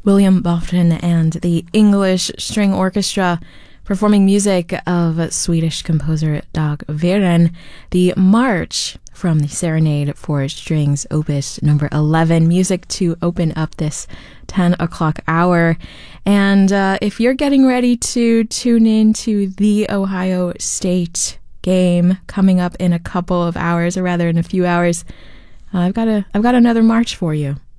William Bofton and the English String Orchestra performing music of Swedish composer Dag Wehren, the March from the Serenade for Strings, Opus number 11, music to open up this 10 o'clock hour. And if you're getting ready to tune in to the Ohio State game coming up in a couple of hours, or rather in a few hours, I've got another march for you.